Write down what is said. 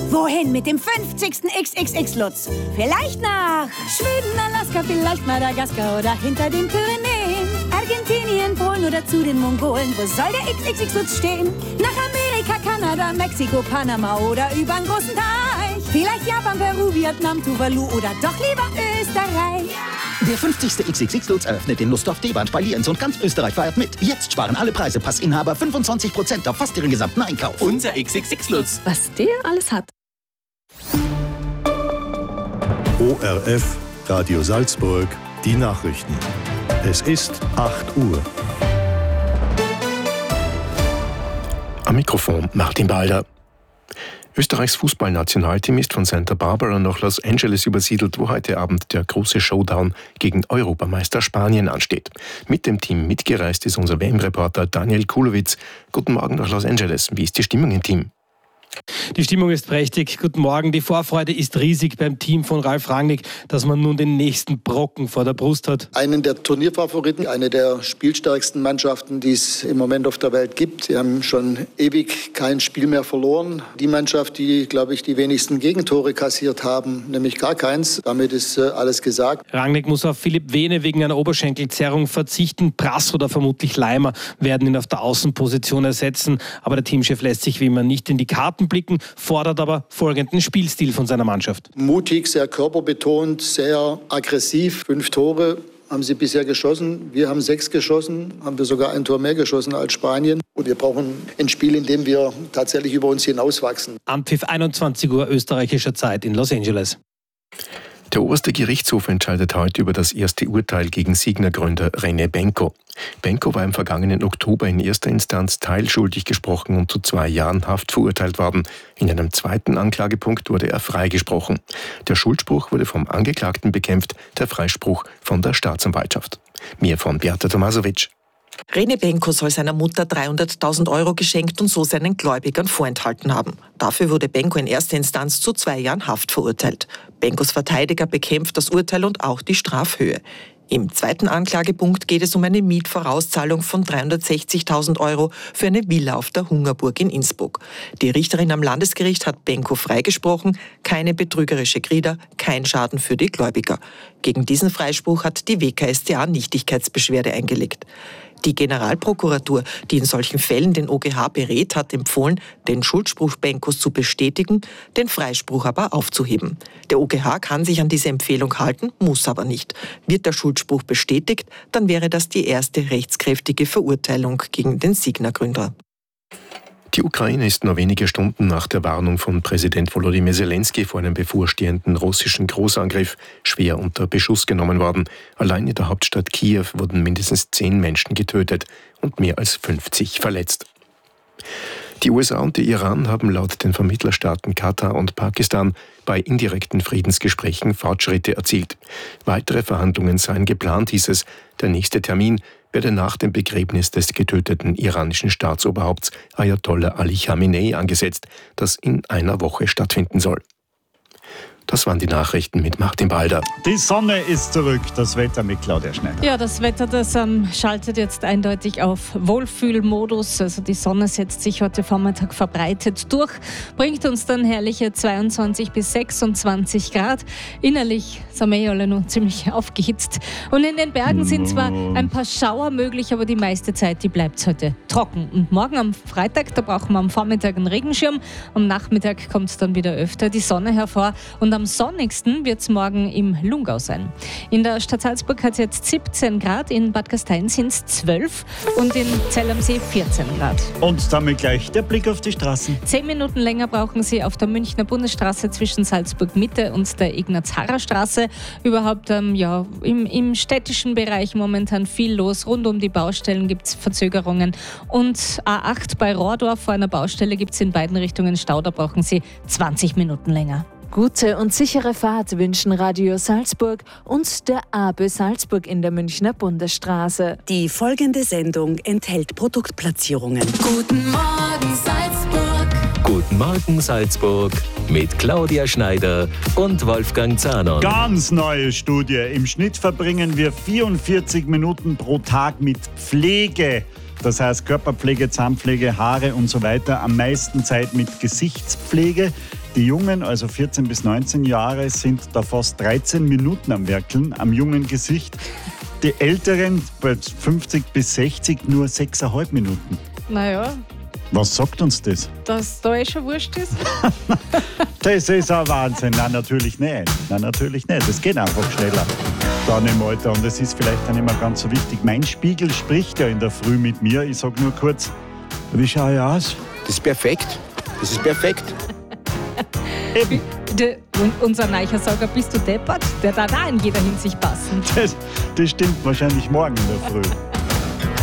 Wohin mit dem 50. XXX-Lutz? Vielleicht nach Schweden, Alaska, vielleicht Madagaskar oder hinter den Pyrenäen. Argentinien, Polen oder zu den Mongolen. Wo soll der XXX-Lutz stehen? Nach Amerika, Kanada, Mexiko, Panama oder übern großen Teich. Vielleicht Japan, Peru, Vietnam, Tuvalu oder doch lieber Österreich. Der 50. XXX-Lutz eröffnet in Lustdorf, Deband bei Lienz und ganz Österreich feiert mit. Jetzt sparen alle Preise Passinhaber 25% auf fast ihren gesamten Einkauf. Unser XXX-Lutz. Was der alles hat. ORF, Radio Salzburg, die Nachrichten. Es ist 8 Uhr. Am Mikrofon Martin Balder. Österreichs Fußballnationalteam ist von Santa Barbara nach Los Angeles übersiedelt, wo heute Abend der große Showdown gegen Europameister Spanien ansteht. Mit dem Team mitgereist ist unser WM-Reporter Daniel Kulowitz. Guten Morgen nach Los Angeles. Wie ist die Stimmung im Team? Die Stimmung ist prächtig. Guten Morgen. Die Vorfreude ist riesig beim Team von Ralf Rangnick, dass man nun den nächsten Brocken vor der Brust hat. Einen der Turnierfavoriten, eine der spielstärksten Mannschaften, die es im Moment auf der Welt gibt. Sie haben schon ewig kein Spiel mehr verloren. Die Mannschaft, die, glaube ich, die wenigsten Gegentore kassiert haben, nämlich gar keins. Damit ist alles gesagt. Rangnick muss auf Philipp Wehne wegen einer Oberschenkelzerrung verzichten. Brass oder vermutlich Leimer werden ihn auf der Außenposition ersetzen. Aber der Teamchef lässt sich wie immer nicht in die Karten blicken, fordert aber folgenden Spielstil von seiner Mannschaft. Mutig, sehr körperbetont, sehr aggressiv. 5 Tore haben sie bisher geschossen. Wir haben 6 geschossen, haben wir sogar ein Tor mehr geschossen als Spanien. Und wir brauchen ein Spiel, in dem wir tatsächlich über uns hinauswachsen. Anpfiff 21 Uhr österreichischer Zeit in Los Angeles. Der oberste Gerichtshof entscheidet heute über das erste Urteil gegen Signa-Gründer René Benko. Benko war im vergangenen Oktober in erster Instanz teilschuldig gesprochen und zu 2 Jahren Haft verurteilt worden. In einem zweiten Anklagepunkt wurde er freigesprochen. Der Schuldspruch wurde vom Angeklagten bekämpft, der Freispruch von der Staatsanwaltschaft. Mehr von Beata Tomasovic. René Benko soll seiner Mutter 300.000 Euro geschenkt und so seinen Gläubigern vorenthalten haben. Dafür wurde Benko in erster Instanz zu 2 Jahren Haft verurteilt. Benkos Verteidiger bekämpft das Urteil und auch die Strafhöhe. Im zweiten Anklagepunkt geht es um eine Mietvorauszahlung von 360.000 Euro für eine Villa auf der Hungerburg in Innsbruck. Die Richterin am Landesgericht hat Benko freigesprochen, keine betrügerische Grieder, kein Schaden für die Gläubiger. Gegen diesen Freispruch hat die WKStA Nichtigkeitsbeschwerde eingelegt. Die Generalprokuratur, die in solchen Fällen den OGH berät, hat empfohlen, den Schuldspruch Benkos zu bestätigen, den Freispruch aber aufzuheben. Der OGH kann sich an diese Empfehlung halten, muss aber nicht. Wird der Schuldspruch bestätigt, dann wäre das die erste rechtskräftige Verurteilung gegen den Signa-Gründer. Die Ukraine ist nur wenige Stunden nach der Warnung von Präsident Volodymyr Zelensky vor einem bevorstehenden russischen Großangriff schwer unter Beschuss genommen worden. Allein in der Hauptstadt Kiew wurden mindestens 10 Menschen getötet und mehr als 50 verletzt. Die USA und der Iran haben laut den Vermittlerstaaten Katar und Pakistan bei indirekten Friedensgesprächen Fortschritte erzielt. Weitere Verhandlungen seien geplant, hieß es. Der nächste Termin werde nach dem Begräbnis des getöteten iranischen Staatsoberhaupts Ayatollah Ali Khamenei angesetzt, das in einer Woche stattfinden soll. Das waren die Nachrichten mit Martin Balder. Die Sonne ist zurück, das Wetter mit Claudia Schneider. Ja, das Wetter, das schaltet jetzt eindeutig auf Wohlfühlmodus. Also die Sonne setzt sich heute Vormittag verbreitet durch, bringt uns dann herrliche 22 bis 26 Grad. Innerlich sind wir alle noch ziemlich aufgehitzt. Und in den Bergen sind zwar ein paar Schauer möglich, aber die meiste Zeit, die bleibt heute trocken. Und morgen am Freitag, da brauchen wir am Vormittag einen Regenschirm. Am Nachmittag kommt dann wieder öfter die Sonne hervor. Und am sonnigsten wird es morgen im Lungau sein. In der Stadt Salzburg hat es jetzt 17 Grad, in Bad Gastein sind es 12 und in Zell am See 14 Grad. Und damit gleich der Blick auf die Straßen. 10 Minuten länger brauchen Sie auf der Münchner Bundesstraße zwischen Salzburg Mitte und der Ignaz-Harrer-Straße. Überhaupt im städtischen Bereich momentan viel los. Rund um die Baustellen gibt es Verzögerungen. Und A8 bei Rohrdorf vor einer Baustelle gibt es in beiden Richtungen Stau. Da brauchen Sie 20 Minuten länger. Gute und sichere Fahrt wünschen Radio Salzburg und der ABÖ Salzburg in der Münchner Bundesstraße. Die folgende Sendung enthält Produktplatzierungen. Guten Morgen Salzburg. Guten Morgen Salzburg mit Claudia Schneider und Wolfgang Zahner. Ganz neue Studie. Im Schnitt verbringen wir 44 Minuten pro Tag mit Pflege. Das heißt Körperpflege, Zahnpflege, Haare und so weiter. Am meisten Zeit mit Gesichtspflege. Die Jungen, also 14 bis 19 Jahre, sind da fast 13 Minuten am Werkeln, am jungen Gesicht. Die Älteren, 50 bis 60, nur 6,5 Minuten. Naja, Was sagt uns das? dass da schon wurscht ist. Das ist ein Wahnsinn. Nein, natürlich nicht. Das geht einfach schneller dann im Alter. Und das ist vielleicht dann immer ganz so wichtig. Mein Spiegel spricht ja in der Früh mit mir. Ich sage nur kurz, wie schaue ich aus? Das ist perfekt. Eben. Und unser Neichersager, bist du deppert? Der darf auch in jeder Hinsicht passen. Das stimmt wahrscheinlich morgen in der Früh.